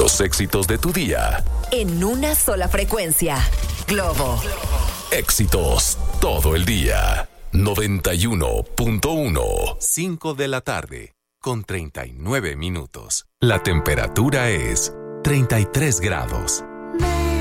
Los éxitos de tu día. En una sola frecuencia. Globo. Éxitos todo el día. 91.1. 5 de la tarde, con 39 minutos. La temperatura es 33 grados.